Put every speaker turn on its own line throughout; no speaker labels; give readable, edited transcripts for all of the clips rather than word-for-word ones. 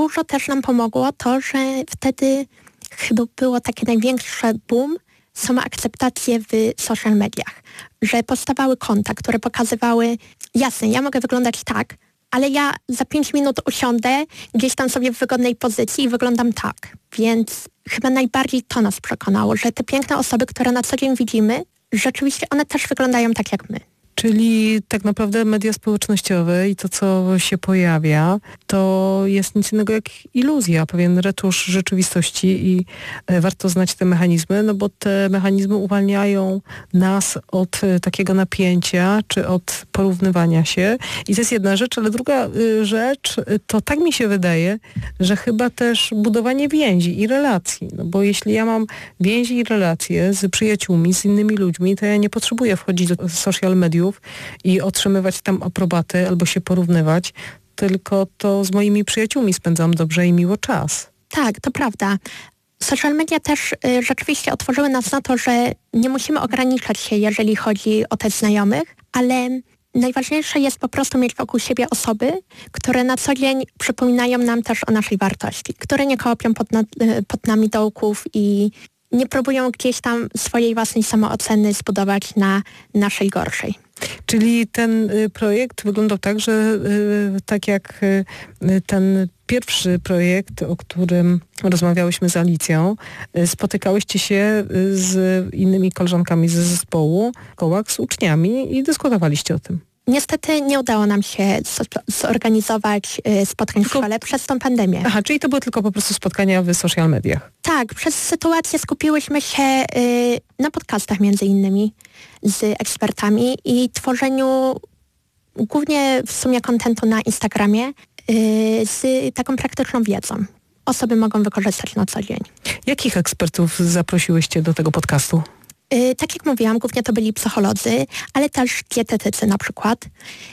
dużo też nam pomogło to, że wtedy chyba było takie największe boom samoakceptację w social mediach, że powstawały konta, które pokazywały, jasne, ja mogę wyglądać tak, ale ja za 5 minut usiądę gdzieś tam sobie w wygodnej pozycji i wyglądam tak. Więc chyba najbardziej to nas przekonało, że te piękne osoby, które na co dzień widzimy, rzeczywiście one też wyglądają tak jak my.
Czyli tak naprawdę media społecznościowe i to, co się pojawia, to jest nic innego jak iluzja, pewien retusz rzeczywistości i warto znać te mechanizmy, no bo te mechanizmy uwalniają nas od takiego napięcia czy od porównywania się. I to jest jedna rzecz, ale druga rzecz, to tak mi się wydaje, że chyba też budowanie więzi i relacji. No bo jeśli ja mam więzi i relacje z przyjaciółmi, z innymi ludźmi, to ja nie potrzebuję wchodzić do social mediów i otrzymywać tam aprobaty albo się porównywać, tylko to z moimi przyjaciółmi spędzam dobrze i miło czas.
Tak, to prawda. Social media też rzeczywiście otworzyły nas na to, że nie musimy ograniczać się, jeżeli chodzi o te znajomych, ale najważniejsze jest po prostu mieć wokół siebie osoby, które na co dzień przypominają nam też o naszej wartości, które nie kopią pod nami dołków i nie próbują gdzieś tam swojej własnej samooceny zbudować na naszej gorszej.
Czyli ten projekt wyglądał tak, że tak jak ten pierwszy projekt, o którym rozmawiałyśmy z Alicją, spotykałyście się z innymi koleżankami ze zespołu, kołach z uczniami i dyskutowaliście o tym.
Niestety nie udało nam się zorganizować spotkań w szkole przez tą pandemię.
Aha, czyli to były tylko po prostu spotkania w social mediach.
Tak, przez sytuację skupiłyśmy się na podcastach między innymi z ekspertami i tworzeniu głównie w sumie kontentu na Instagramie z taką praktyczną wiedzą. Osoby mogą wykorzystać na co dzień.
Jakich ekspertów zaprosiłyście do tego podcastu?
Tak jak mówiłam, głównie to byli psycholodzy, ale też dietetycy na przykład.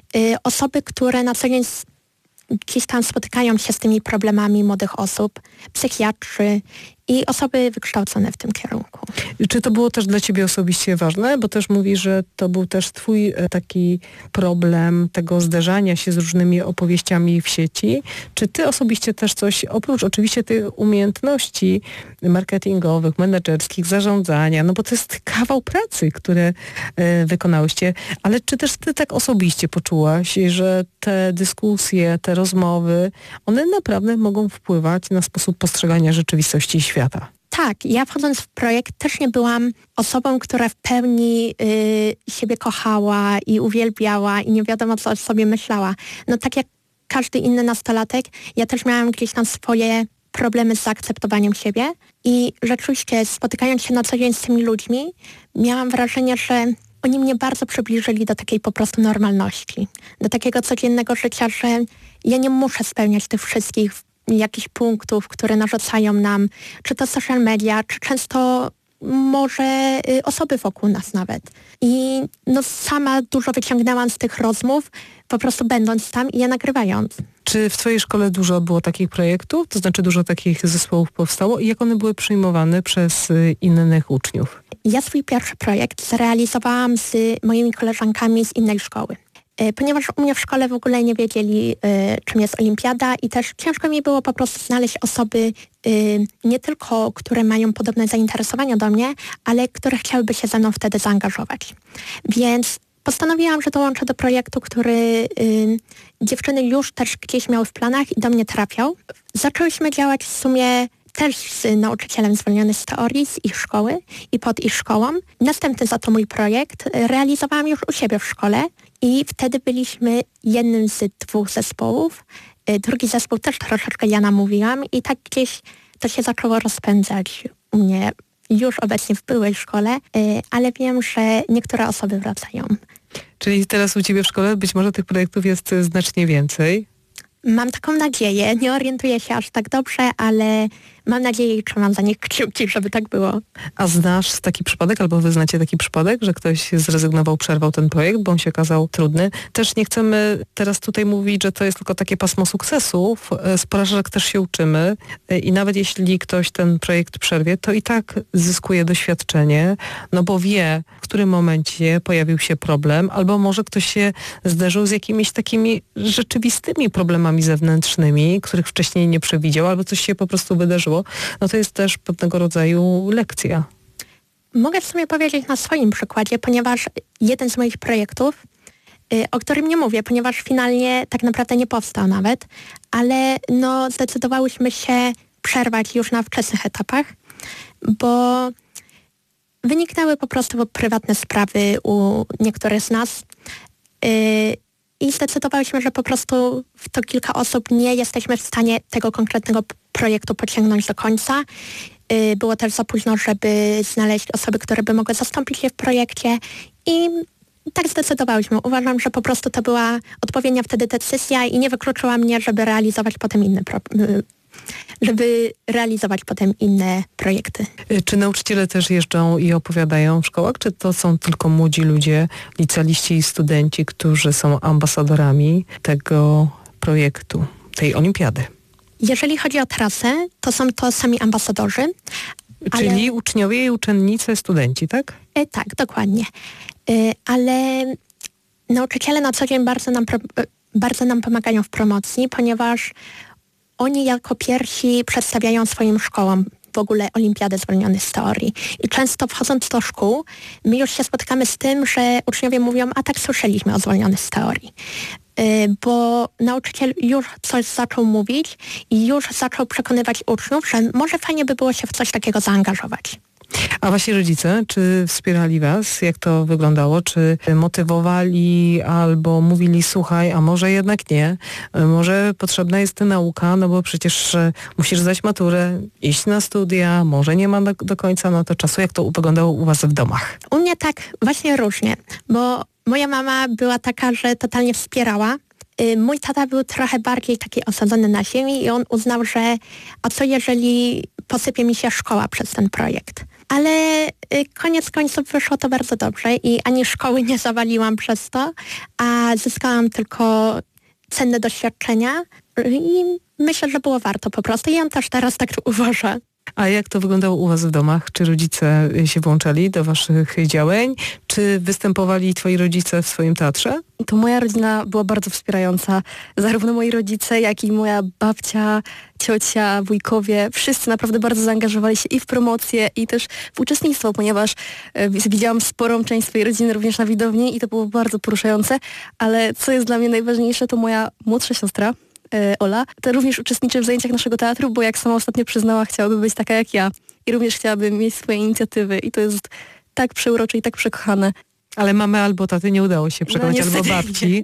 Osoby, które na co dzień gdzieś tam spotykają się z tymi problemami młodych osób, psychiatrzy i osoby wykształcone w tym kierunku.
Czy to było też dla ciebie osobiście ważne? Bo też mówisz, że to był też twój taki problem tego zderzania się z różnymi opowieściami w sieci. Czy ty osobiście też coś, oprócz oczywiście tych umiejętności marketingowych, menedżerskich, zarządzania, no bo to jest kawał pracy, które wykonałyście, ale czy też ty tak osobiście poczułaś, że te dyskusje, te rozmowy, one naprawdę mogą wpływać na sposób postrzegania rzeczywistości i świata?
Tak, ja wchodząc w projekt też nie byłam osobą, która w pełni siebie kochała i uwielbiała i nie wiadomo co o sobie myślała. No tak jak każdy inny nastolatek, ja też miałam gdzieś tam swoje problemy z zaakceptowaniem siebie i rzeczywiście spotykając się na co dzień z tymi ludźmi, miałam wrażenie, że oni mnie bardzo przybliżyli do takiej po prostu normalności, do takiego codziennego życia, że ja nie muszę spełniać tych wszystkich jakichś punktów, które narzucają nam, czy to social media, czy często może osoby wokół nas nawet. I no sama dużo wyciągnęłam z tych rozmów, po prostu będąc tam i je nagrywając.
Czy w twojej szkole dużo było takich projektów? To znaczy dużo takich zespołów powstało i jak one były przyjmowane przez innych uczniów?
Ja swój pierwszy projekt zrealizowałam z moimi koleżankami z innej szkoły. Ponieważ u mnie w szkole w ogóle nie wiedzieli, czym jest olimpiada i też ciężko mi było po prostu znaleźć osoby nie tylko, które mają podobne zainteresowania do mnie, ale które chciałyby się ze mną wtedy zaangażować. Więc postanowiłam, że dołączę do projektu, który dziewczyny już też gdzieś miały w planach i do mnie trafiał. Zaczęłyśmy działać w sumie też z nauczycielem zwolnionym z teorii, z ich szkoły i pod ich szkołą. Następny za to mój projekt realizowałam już u siebie w szkole i wtedy byliśmy jednym z 2 zespołów. Drugi zespół też troszeczkę ja namówiłam i tak gdzieś to się zaczęło rozpędzać u mnie już obecnie w byłej szkole, ale wiem, że niektóre osoby wracają.
Czyli teraz u ciebie w szkole być może tych projektów jest znacznie więcej?
Mam taką nadzieję, nie orientuję się aż tak dobrze, ale mam nadzieję i trzymam za nich kciuki, żeby tak było.
A znasz taki przypadek, albo wy znacie taki przypadek, że ktoś zrezygnował, przerwał ten projekt, bo on się okazał trudny? Też nie chcemy teraz tutaj mówić, że to jest tylko takie pasmo sukcesów. Z porażek też się uczymy i nawet jeśli ktoś ten projekt przerwie, to i tak zyskuje doświadczenie, no bo wie, w którym momencie pojawił się problem, albo może ktoś się zderzył z jakimiś takimi rzeczywistymi problemami zewnętrznymi, których wcześniej nie przewidział, albo coś się po prostu wydarzyło. No to jest też pewnego rodzaju lekcja.
Mogę w sumie powiedzieć na swoim przykładzie, ponieważ jeden z moich projektów, o którym nie mówię, ponieważ finalnie tak naprawdę nie powstał nawet, ale no zdecydowałyśmy się przerwać już na wczesnych etapach, bo wyniknęły po prostu prywatne sprawy u niektórych z nas i zdecydowałyśmy, że po prostu w to kilka osób nie jesteśmy w stanie tego konkretnego projektu pociągnąć do końca. Było też za późno, żeby znaleźć osoby, które by mogły zastąpić je w projekcie i tak zdecydowałyśmy. Uważam, że po prostu to była odpowiednia wtedy decyzja i nie wykluczyła mnie, żeby realizować potem inne projekty.
Czy nauczyciele też jeżdżą i opowiadają w szkołach, czy to są tylko młodzi ludzie, licealiści i studenci, którzy są ambasadorami tego projektu, tej olimpiady?
Jeżeli chodzi o trasę, to są to sami ambasadorzy.
Czyli uczniowie i uczennice, studenci, tak?
Tak, dokładnie. Ale nauczyciele na co dzień bardzo nam pomagają w promocji, ponieważ oni jako pierwsi przedstawiają swoim szkołom w ogóle olimpiadę zwolnionych z teorii. I często wchodząc do szkół, my już się spotykamy z tym, że uczniowie mówią, a tak słyszeliśmy o zwolnionych z teorii. Bo nauczyciel już coś zaczął mówić i już zaczął przekonywać uczniów, że może fajnie by było się w coś takiego zaangażować.
A wasi rodzice, czy wspierali was? Jak to wyglądało? Czy motywowali albo mówili, słuchaj, a może jednak nie? Może potrzebna jest nauka, no bo przecież musisz zdać maturę, iść na studia, może nie ma do końca na to czasu. Jak to wyglądało u was w domach?
U mnie tak właśnie różnie, bo moja mama była taka, że totalnie wspierała. Mój tata był trochę bardziej taki osadzony na ziemi i on uznał, że a co jeżeli posypie mi się szkoła przez ten projekt. Ale koniec końców wyszło to bardzo dobrze i ani szkoły nie zawaliłam przez to, a zyskałam tylko cenne doświadczenia i myślę, że było warto po prostu i on też teraz tak uważa.
A jak to wyglądało u was w domach? Czy rodzice się włączali do waszych działań? Czy występowali twoi rodzice w swoim teatrze?
To moja rodzina była bardzo wspierająca. Zarówno moi rodzice, jak i moja babcia, ciocia, wujkowie. Wszyscy naprawdę bardzo zaangażowali się i w promocję, i też w uczestnictwo, ponieważ widziałam sporą część swojej rodziny również na widowni i to było bardzo poruszające. Ale co jest dla mnie najważniejsze, to moja młodsza siostra, Ola, to również uczestniczy w zajęciach naszego teatru, bo jak sama ostatnio przyznała, chciałaby być taka jak ja i również chciałaby mieć swoje inicjatywy i to jest tak przeurocze i tak przekochane.
Ale mamy albo taty nie udało się przekonać,
No,
albo babci.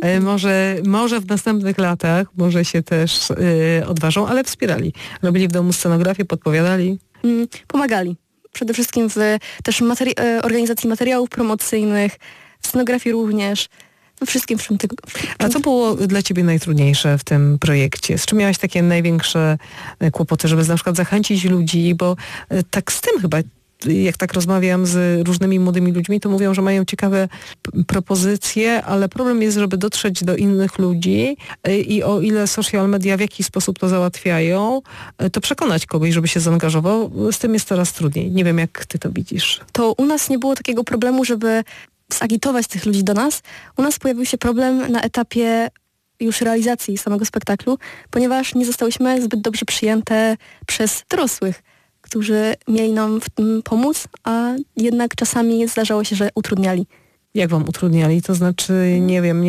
Może w następnych latach, może się też odważą, ale wspierali. Robili w domu scenografię, podpowiadali.
Pomagali. Przede wszystkim w też organizacji materiałów promocyjnych, w scenografii również. We wszystkim, w czym tylko.
A co było dla ciebie najtrudniejsze w tym projekcie? Z czym miałaś takie największe kłopoty, żeby na przykład zachęcić ludzi? Bo tak z tym chyba, jak tak rozmawiam z różnymi młodymi ludźmi, to mówią, że mają ciekawe propozycje, ale problem jest, żeby dotrzeć do innych ludzi i o ile social media w jakiś sposób to załatwiają, to przekonać kogoś, żeby się zaangażował. Z tym jest coraz trudniej. Nie wiem, jak ty to widzisz.
To u nas nie było takiego problemu, żeby zagitować tych ludzi do nas. U nas pojawił się problem na etapie już realizacji samego spektaklu, ponieważ nie zostałyśmy zbyt dobrze przyjęte przez dorosłych, którzy mieli nam w tym pomóc, a jednak czasami zdarzało się, że utrudniali.
Jak wam utrudniali? To znaczy, nie wiem,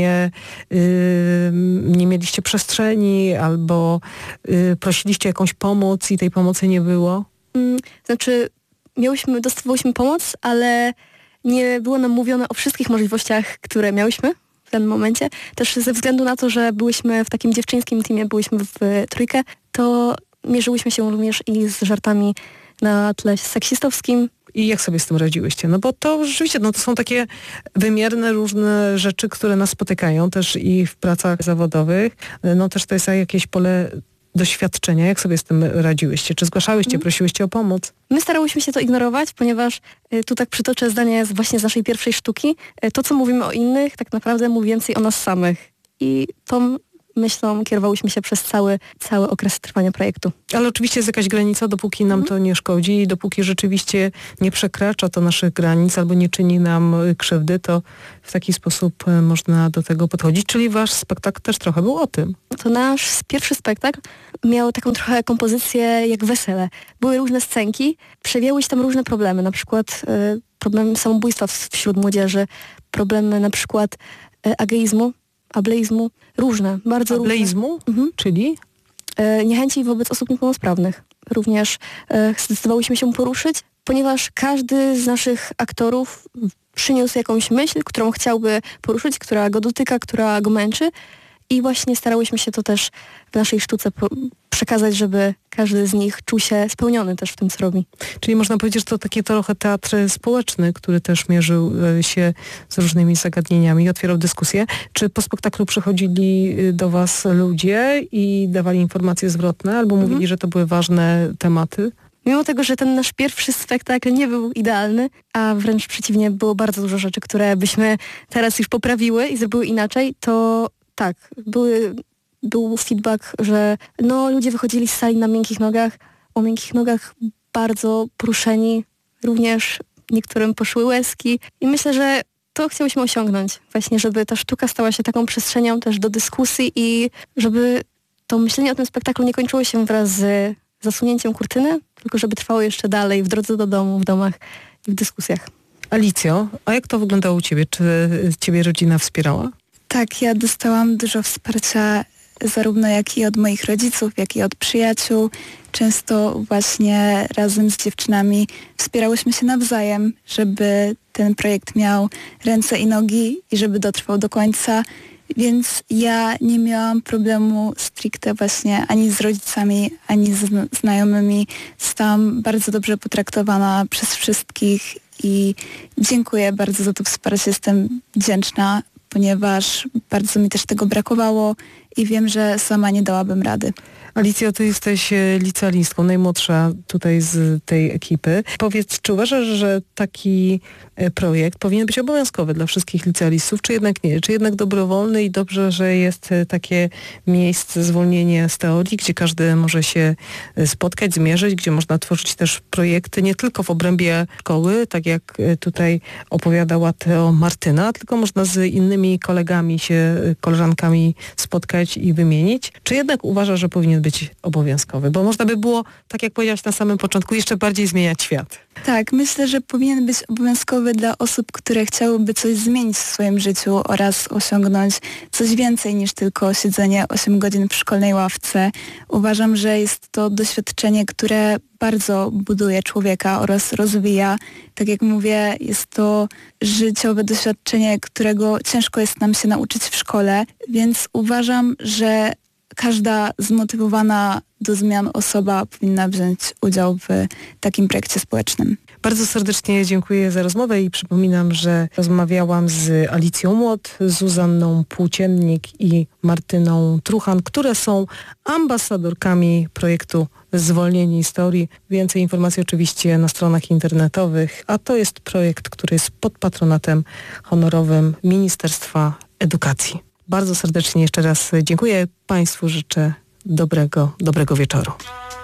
nie mieliście przestrzeni albo prosiliście jakąś pomoc i tej pomocy nie było?
Znaczy, dostawałyśmy pomoc, ale nie było nam mówione o wszystkich możliwościach, które miałyśmy w danym momencie. Też ze względu na to, że byłyśmy w takim dziewczyńskim teamie, byłyśmy w trójkę, to mierzyłyśmy się również i z żartami na tle seksistowskim.
I jak sobie z tym radziłyście? No bo to rzeczywiście, to są takie wymierne różne rzeczy, które nas spotykają też i w pracach zawodowych. No też to jest jakieś pole doświadczenia. Jak sobie z tym radziłyście? Czy zgłaszałyście, prosiłyście o pomoc?
My starałyśmy się to ignorować, ponieważ tu tak przytoczę zdanie właśnie z naszej pierwszej sztuki. To, co mówimy o innych, tak naprawdę mówi więcej o nas samych. I tą myślą kierowałyśmy się przez cały okres trwania projektu.
Ale oczywiście jest jakaś granica, dopóki nam to nie szkodzi i dopóki rzeczywiście nie przekracza to naszych granic albo nie czyni nam krzywdy, to w taki sposób można do tego podchodzić. Czyli wasz spektakl też trochę był o tym.
To nasz pierwszy spektakl miał taką trochę kompozycję jak wesele. Były różne scenki, przewijały się tam różne problemy, na przykład problem samobójstwa wśród młodzieży, problemy na przykład ageizmu, ableizmu, różne, bardzo różne.
Ableizmu? Czyli?
Niechęci wobec osób niepełnosprawnych. Również zdecydowałyśmy się poruszyć, ponieważ każdy z naszych aktorów przyniósł jakąś myśl, którą chciałby poruszyć, która go dotyka, która go męczy i właśnie starałyśmy się to też w naszej sztuce przekazać, żeby każdy z nich czuł się spełniony też w tym, co robi.
Czyli można powiedzieć, że to taki trochę teatr społeczny, który też mierzył się z różnymi zagadnieniami i otwierał dyskusję. Czy po spektaklu przychodzili do was ludzie i dawali informacje zwrotne albo mówili, że to były ważne tematy?
Mimo tego, że ten nasz pierwszy spektakl nie był idealny, a wręcz przeciwnie, było bardzo dużo rzeczy, które byśmy teraz już poprawiły i zrobiły inaczej, to tak, był feedback, że ludzie wychodzili z sali na miękkich nogach, o miękkich nogach bardzo poruszeni, również niektórym poszły łezki i myślę, że to chciałyśmy osiągnąć, właśnie żeby ta sztuka stała się taką przestrzenią też do dyskusji i żeby to myślenie o tym spektaklu nie kończyło się wraz z zasunięciem kurtyny, tylko żeby trwało jeszcze dalej w drodze do domu, w domach i w dyskusjach.
Alicjo, a jak to wyglądało u ciebie? Czy ciebie rodzina wspierała?
Tak, ja dostałam dużo wsparcia zarówno jak i od moich rodziców, jak i od przyjaciół. Często właśnie razem z dziewczynami wspierałyśmy się nawzajem, żeby ten projekt miał ręce i nogi i żeby dotrwał do końca. Więc ja nie miałam problemu stricte właśnie ani z rodzicami, ani z znajomymi. Zostałam bardzo dobrze potraktowana przez wszystkich i dziękuję bardzo za to wsparcie. Jestem wdzięczna, ponieważ bardzo mi też tego brakowało i wiem, że sama nie dałabym rady.
Alicjo, ty jesteś licealistką, najmłodsza tutaj z tej ekipy. Powiedz, czy uważasz, że taki projekt powinien być obowiązkowy dla wszystkich licealistów, czy jednak nie? Czy jednak dobrowolny i dobrze, że jest takie miejsce, zwolnienie z teorii, gdzie każdy może się spotkać, zmierzyć, gdzie można tworzyć też projekty nie tylko w obrębie szkoły, tak jak tutaj opowiadała to Martyna, tylko można z innymi kolegami koleżankami spotkać i wymienić. Czy jednak uważasz, że powinien być obowiązkowy? Bo można by było, tak jak powiedziałaś na samym początku, jeszcze bardziej zmieniać świat.
Tak, myślę, że powinien być obowiązkowy dla osób, które chciałyby coś zmienić w swoim życiu oraz osiągnąć coś więcej niż tylko siedzenie 8 godzin w szkolnej ławce. Uważam, że jest to doświadczenie, które bardzo buduje człowieka oraz rozwija. Tak jak mówię, jest to życiowe doświadczenie, którego ciężko jest nam się nauczyć w szkole, więc uważam, że każda zmotywowana do zmian osoba powinna wziąć udział w takim projekcie społecznym.
Bardzo serdecznie dziękuję za rozmowę i przypominam, że rozmawiałam z Alicją Młot, Zuzanną Płóciennik i Martyną Truchan, które są ambasadorkami projektu Zwolnieni z teorii. Więcej informacji oczywiście na stronach internetowych, a to jest projekt, który jest pod patronatem honorowym Ministerstwa Edukacji. Bardzo serdecznie jeszcze raz dziękuję Państwu, życzę dobrego wieczoru.